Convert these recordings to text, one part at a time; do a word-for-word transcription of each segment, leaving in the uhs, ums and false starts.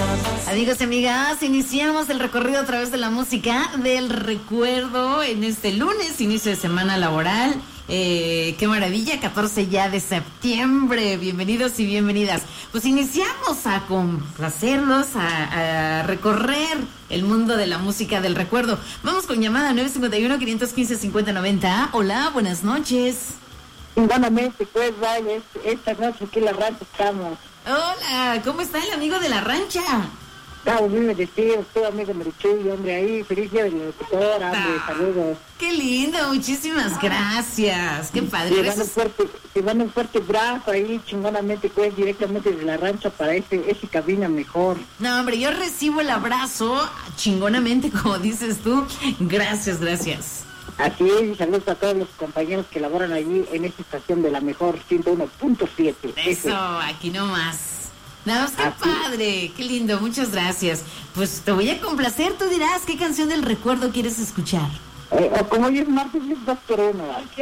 Amigos y amigas, iniciamos el recorrido a través de la música del recuerdo en este lunes, inicio de semana laboral. Eh, qué maravilla, catorce ya de septiembre. Bienvenidos y bienvenidas. Pues iniciamos a complacerlos, a, a recorrer el mundo de la música del recuerdo. Vamos con llamada nueve cinco uno, cinco uno cinco, cinco cero nueve cero. Hola, buenas noches. Buenamente, pues, vaya, esta noche aquí en la rancha estamos. Hola, ¿cómo está el amigo de la rancha? Estamos bien bendecidos, todo amigo Marichuy, hombre, ahí, feliz día del locutor, hombre, Ah, saludos. Qué lindo, muchísimas gracias. Qué padre. Te van un fuerte, te van un fuerte brazo ahí, chingonamente, pues, directamente de la rancha para ese, ese cabina mejor. No, hombre, yo recibo el abrazo chingonamente, como dices tú. Gracias, gracias. Así es, y saludos a todos los compañeros que laboran allí en esta estación de la mejor ciento uno punto siete. Eso, aquí nomás. Nada más, qué Así. padre, qué lindo, muchas gracias. Pues te voy a complacer, tú dirás qué canción del recuerdo quieres escuchar. Eh, o como hoy es martes, es dos por uno.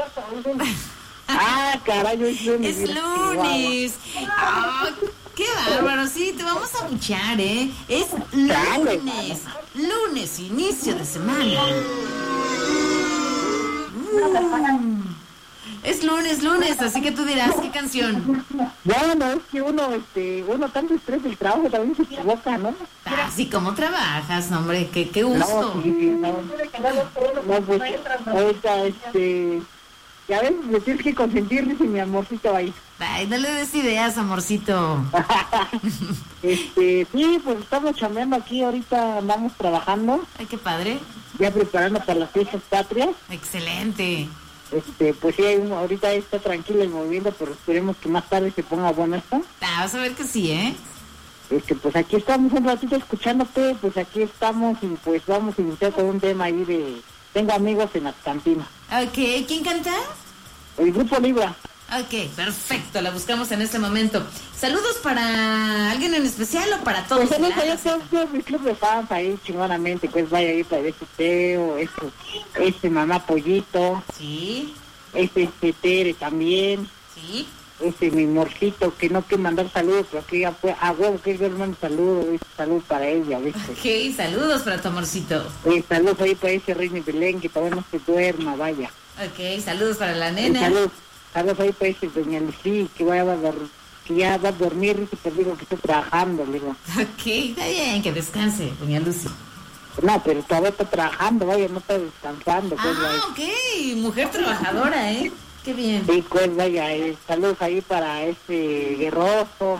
Ah, caray, hoy es lunes. Es lunes. Ah, qué bárbaro, sí, te vamos a buchar, ¿eh? Es lunes, lunes, inicio de semana. Mm. Es lunes, lunes, así que tú dirás qué canción. Bueno, es que uno, este, uno tanto estrés del trabajo también se equivoca, ¿no? Así como trabajas, hombre, qué, qué gusto. No, sí, no, no, pues, ahorita, este, ya ves, me tienes que consentir, dice mi amorcito ahí. Ay, no le des ideas, amorcito. Este, sí, pues estamos chambeando aquí, ahorita andamos trabajando, Ay, qué padre. ya preparando para las fiestas patrias. Excelente. Este, pues sí, hay un- ahorita está tranquilo el movimiento, pero esperemos que más tarde se ponga bueno esto. Ah, vas a ver que sí, ¿eh? Este, pues aquí estamos un ratito escuchándote, pues aquí estamos y pues vamos a iniciar con un tema ahí de Tengo amigos en la cantina. Ok, ¿quién canta? El grupo Libra. Ok, perfecto, la buscamos en este momento. ¿Saludos para alguien en especial o para todos? Pues saludos ¿verdad? allá a todos todos mis club de fans ahí chingonamente, pues vaya ahí para ese Teo, ese, ese Mamá Pollito, Sí, ese, ese Tere también, sí. ese mi morcito, que no quiere mandar saludos, pero que ya fue, a huevo que yo le mando saludos, ese saludo para ella, ¿viste? Ok, saludos para tu amorcito. Eh, saludos ahí para ese Reina Belén, que todavía no se duerma, vaya. Ok, saludos para la Eh, nena. saludos, saludos ahí para ese Doña Lucía, que, vaya a dor- que ya va a dormir, dice, pero digo que está trabajando, le digo. Ok, está bien, que descanse, doña Lucy. No, pero todavía está trabajando, vaya, no está descansando, pues, vaya. Ah, ok, mujer trabajadora, ¿eh? Qué bien. Sí, pues, vaya, eh, saludos ahí para este Guerroso,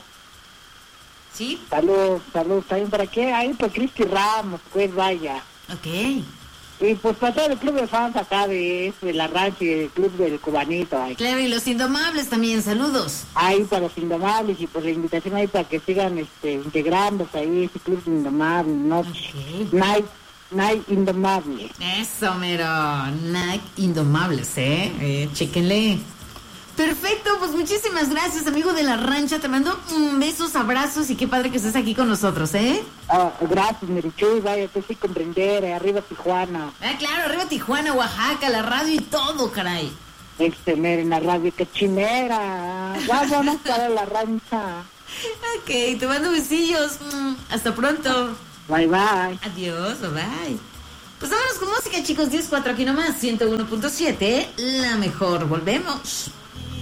¿Sí? saludos, saludos también para qué, ahí para Cristi Ramos, pues, vaya. Ok. Y pues para todo el club de fans acá de, este, de la rancha y el club del Cubanito, ahí. Claro, y los indomables también, saludos. Ahí para los indomables y pues la invitación ahí para que sigan este, integrándose ahí, ese club indomable, noche, Ok. night, night indomable. Eso, mero. Nike Indomables, ¿eh? eh chéquenle. Perfecto, pues muchísimas gracias, amigo de la rancha. Te mando mm, besos, abrazos y qué padre que estés aquí con nosotros, ¿eh? Ah, gracias, Merichuy, vaya, te sí comprender, eh, arriba Tijuana, Ah, claro, arriba Tijuana, Oaxaca, la radio y todo, caray. este, mer, en la radio, que chimera, vámonos para la rancha, Ok, te mando besillos. Mm, hasta pronto. bye bye. Adiós, bye bye. Pues vámonos con música, chicos. diez cuatro aquí nomás, ciento uno punto siete, la mejor. Volvemos.